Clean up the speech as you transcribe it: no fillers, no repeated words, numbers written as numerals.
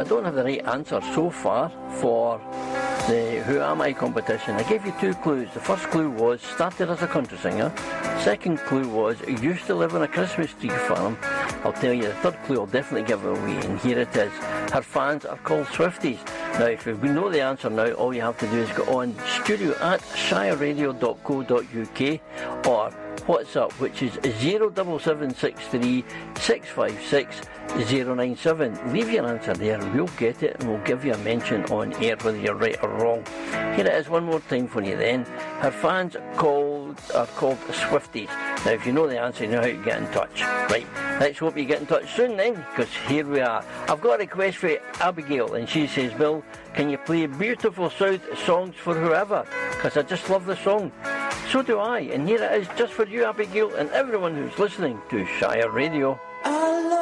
don't have the right answer so far for the Who Am I competition. I gave you 2 clues. The first clue was started as a country singer. Second clue was used to live on a Christmas tree farm. I'll tell you the third clue I'll definitely give it away, and here it is. Her fans are called Swifties. Now, if you know the answer now, all you have to do is go on studio@shireradio.co.uk or WhatsApp, which is 07763 656 097. Leave your answer there, we'll get it and we'll give you a mention on air whether you're right or wrong. Here it is one more time for you then. Her fans are called Swifties. Now, if you know the answer, you know how to get in touch. Right, let's hope you get in touch soon then, because here we are. I've got a request for Abigail, and she says, Bill, can you play Beautiful South Songs for Whoever? Because I just love the song. So do I, and here it is just for you, Abigail, and everyone who's listening to Shire Radio.